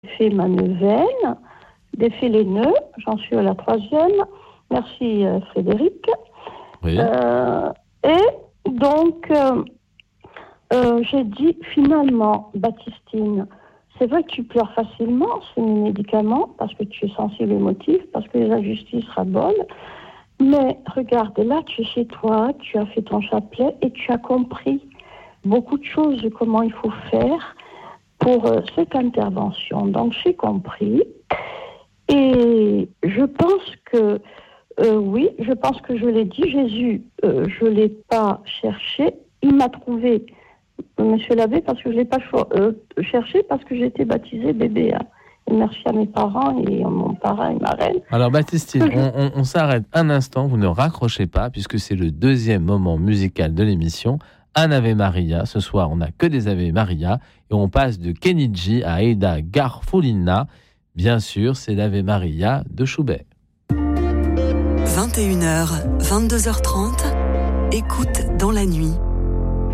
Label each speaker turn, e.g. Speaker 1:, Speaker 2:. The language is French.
Speaker 1: fait ma neuvaine, défait les nœuds, j'en suis à la 3e. Merci Frédéric.
Speaker 2: Oui.
Speaker 1: Et donc, j'ai dit finalement, Baptistine, c'est vrai que tu pleures facilement, c'est mes médicaments, parce que tu es sensible émotif, parce que les injustices rabolent. Mais regarde, là, tu es chez toi, tu as fait ton chapelet et tu as compris beaucoup de choses de comment il faut faire pour cette intervention. Donc, j'ai compris. Et je pense que, oui, je pense que je l'ai dit, Jésus, je ne l'ai pas cherché, il m'a trouvé, monsieur l'abbé, parce que je ne l'ai pas cherché, parce que j'ai été baptisée bébé. Hein. Et merci à mes parents et à mon parrain et ma reine.
Speaker 2: Alors Baptistine, on s'arrête un instant, vous ne raccrochez pas, puisque c'est le deuxième moment musical de l'émission. Un Ave Maria, ce soir on n'a que des Ave Maria, et on passe de Kenichi à Aida Garfulina. Bien sûr, c'est l'Ave Maria de Schubert.
Speaker 3: 21h, 22h30, écoute dans la nuit.